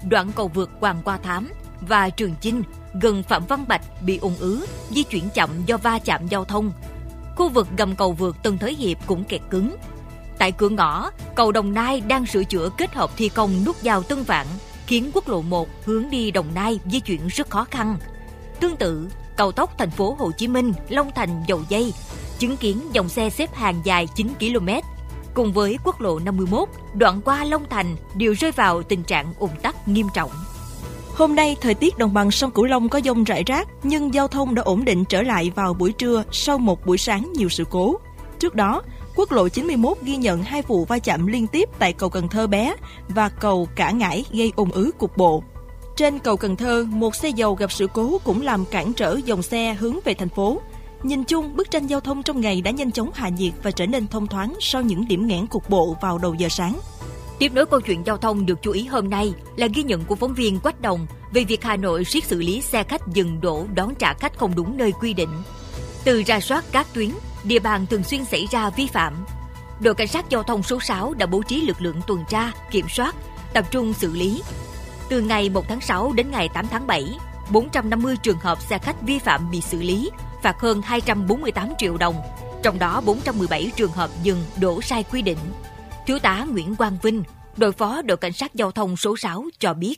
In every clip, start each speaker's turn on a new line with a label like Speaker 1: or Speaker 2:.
Speaker 1: đoạn cầu vượt Hoàng Hoa Thám và Trường Chinh gần Phạm Văn Bạch bị ùn ứ, di chuyển chậm do va chạm giao thông. Khu vực gầm cầu vượt Tân Thới Hiệp cũng kẹt cứng. Tại cửa ngõ, cầu Đồng Nai đang sửa chữa kết hợp thi công nút giao Tân Vạn, khiến quốc lộ 1 hướng đi Đồng Nai di chuyển rất khó khăn. Tương tự, cao tốc thành phố Hồ Chí Minh, Long Thành, Dầu Giây chứng kiến dòng xe xếp hàng dài 9 km. Cùng với quốc lộ 51, đoạn qua Long Thành đều rơi vào tình trạng ùn tắc nghiêm trọng.
Speaker 2: Hôm nay, thời tiết đồng bằng sông Cửu Long có dông rải rác, nhưng giao thông đã ổn định trở lại vào buổi trưa sau một buổi sáng nhiều sự cố. Trước đó, quốc lộ 91 ghi nhận 2 vụ va chạm liên tiếp tại cầu Cần Thơ Bé và cầu Cả Ngãi gây ùn ứ cục bộ. Trên cầu Cần Thơ, một xe dầu gặp sự cố cũng làm cản trở dòng xe hướng về thành phố. Nhìn chung, bức tranh giao thông trong ngày đã nhanh chóng hạ nhiệt và trở nên thông thoáng sau những điểm nghẽn cục bộ vào đầu giờ sáng.
Speaker 1: Tiếp nối câu chuyện giao thông được chú ý hôm nay là ghi nhận của phóng viên Quách Đồng về việc Hà Nội siết xử lý xe khách dừng đỗ đón trả khách không đúng nơi quy định. Từ rà soát các tuyến, địa bàn thường xuyên xảy ra vi phạm. Đội Cảnh sát Giao thông số 6 đã bố trí lực lượng tuần tra, kiểm soát, tập trung xử lý. Từ ngày 1 tháng 6 đến ngày 8 tháng 7, 450 trường hợp xe khách vi phạm bị xử lý, phạt hơn 248 triệu đồng, trong đó 417 trường hợp dừng đỗ sai quy định. Thiếu tá Nguyễn Quang Vinh, đội phó đội Cảnh sát Giao thông số 6 cho biết.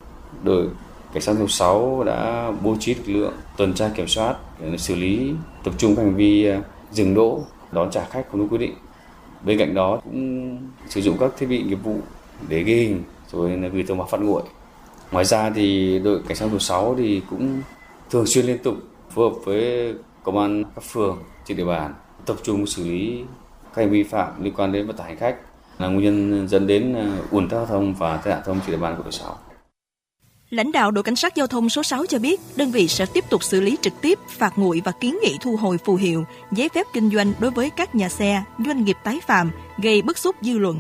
Speaker 3: Đội Cảnh sát số 6 đã bố trí lực lượng tuần tra kiểm soát để xử lý tập trung hành vi dừng đỗ, đón trả khách không đúng quy định. Bên cạnh đó cũng sử dụng các thiết bị nghiệp vụ để ghi hình rồi gửi thông báo phạt nguội. Ngoài ra thì đội Cảnh sát số 6 thì cũng thường xuyên liên tục phối hợp với công an các phường trên địa bàn tập trung xử lý các hành vi phạm liên quan đến vận tải hành khách là nguyên nhân dẫn đến ùn tắc giao thông và tai nạn giao thông trên địa bàn của đội 6.
Speaker 2: Lãnh đạo đội Cảnh sát Giao thông số 6 cho biết, đơn vị sẽ tiếp tục xử lý trực tiếp, phạt nguội và kiến nghị thu hồi phù hiệu, giấy phép kinh doanh đối với các nhà xe, doanh nghiệp tái phạm, gây bức xúc dư luận.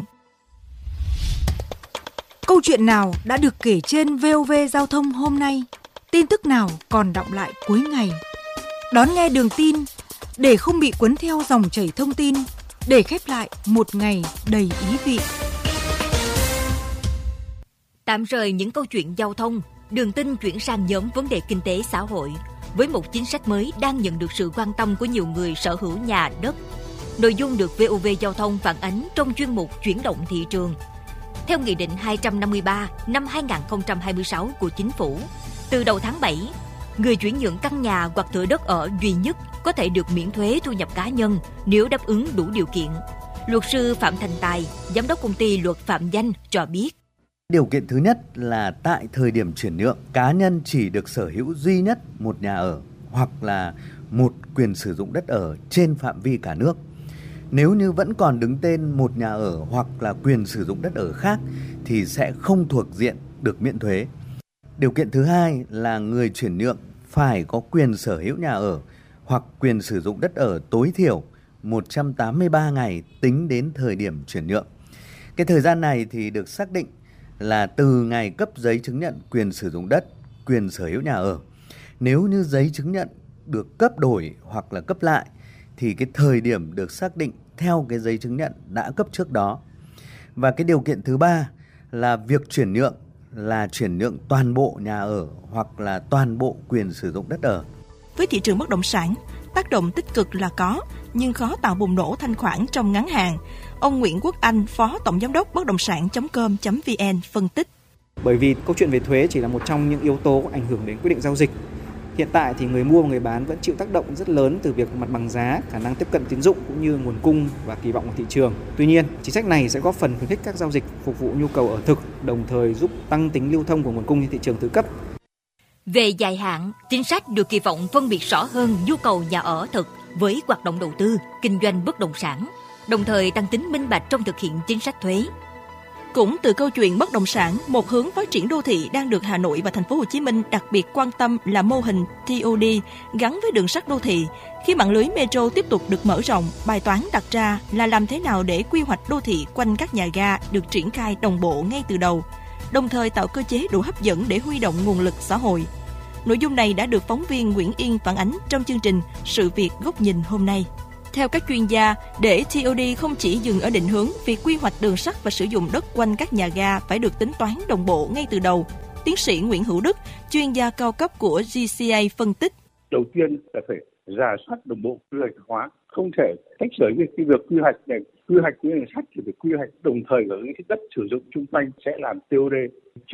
Speaker 4: Câu chuyện nào đã được kể trên VOV Giao thông hôm nay? Tin tức nào còn đọng lại cuối ngày? Đón nghe Đường tin để không bị cuốn theo dòng chảy thông tin, để khép lại một ngày đầy ý vị.
Speaker 1: Tạm rời những câu chuyện giao thông, Đường tin chuyển sang nhóm vấn đề kinh tế xã hội với một chính sách mới đang nhận được sự quan tâm của nhiều người sở hữu nhà đất. Nội dung được VOV Giao thông phản ánh trong chuyên mục Chuyển động thị trường. Theo Nghị định 253 năm 2026 của Chính phủ, từ đầu tháng 7, người chuyển nhượng căn nhà hoặc thửa đất ở duy nhất có thể được miễn thuế thu nhập cá nhân nếu đáp ứng đủ điều kiện. Luật sư Phạm Thành Tài, giám đốc công ty Luật Phạm Danh cho biết.
Speaker 5: Điều kiện thứ nhất là tại thời điểm chuyển nhượng, cá nhân chỉ được sở hữu duy nhất một nhà ở hoặc là một quyền sử dụng đất ở trên phạm vi cả nước. Nếu như vẫn còn đứng tên một nhà ở hoặc là quyền sử dụng đất ở khác thì sẽ không thuộc diện được miễn thuế. Điều kiện thứ hai là người chuyển nhượng phải có quyền sở hữu nhà ở hoặc quyền sử dụng đất ở tối thiểu 183 ngày tính đến thời điểm chuyển nhượng. Cái thời gian này thì được xác định là từ ngày cấp giấy chứng nhận quyền sử dụng đất, quyền sở hữu nhà ở. Nếu như giấy chứng nhận được cấp đổi hoặc là cấp lại thì cái thời điểm được xác định theo cái giấy chứng nhận đã cấp trước đó. Và cái điều kiện thứ ba là việc chuyển nhượng là chuyển nhượng toàn bộ nhà ở hoặc là toàn bộ quyền sử dụng đất ở.
Speaker 2: Với thị trường bất động sản, tác động tích cực là có, nhưng khó tạo bùng nổ thanh khoản trong ngắn hạn. Ông Nguyễn Quốc Anh, Phó Tổng Giám đốc bất động sản.com.vn phân tích.
Speaker 6: Bởi vì câu chuyện về thuế chỉ là một trong những yếu tố ảnh hưởng đến quyết định giao dịch. Hiện tại thì người mua và người bán vẫn chịu tác động rất lớn từ việc mặt bằng giá, khả năng tiếp cận tín dụng cũng như nguồn cung và kỳ vọng của thị trường. Tuy nhiên, chính sách này sẽ góp phần khuyến khích các giao dịch phục vụ nhu cầu ở thực, đồng thời giúp tăng tính lưu thông của nguồn cung trên thị trường thứ cấp.
Speaker 1: Về dài hạn, chính sách được kỳ vọng phân biệt rõ hơn nhu cầu nhà ở thực với hoạt động đầu tư, kinh doanh bất động sản, đồng thời tăng tính minh bạch trong thực hiện chính sách thuế.
Speaker 2: Cũng từ câu chuyện bất động sản, một hướng phát triển đô thị đang được Hà Nội và thành phố Hồ Chí Minh đặc biệt quan tâm là mô hình TOD gắn với đường sắt đô thị. Khi mạng lưới metro tiếp tục được mở rộng, bài toán đặt ra là làm thế nào để quy hoạch đô thị quanh các nhà ga được triển khai đồng bộ ngay từ đầu, đồng thời tạo cơ chế đủ hấp dẫn để huy động nguồn lực xã hội. Nội dung này đã được phóng viên Nguyễn Yên phản ánh trong chương trình Sự việc góc nhìn hôm nay. Theo các chuyên gia, để TOD không chỉ dừng ở định hướng, việc quy hoạch đường sắt và sử dụng đất quanh các nhà ga phải được tính toán đồng bộ ngay từ đầu. tiến sĩ Nguyễn Hữu Đức, chuyên gia cao cấp của GCA phân tích.
Speaker 7: Đầu tiên là phải rà soát đồng bộ quy hoạch hóa, không thể tách rời cái việc quy hoạch này. Quy hoạch với đường sắt thì phải quy hoạch đồng thời ở cái đất sử dụng chung quanh sẽ làm TOD.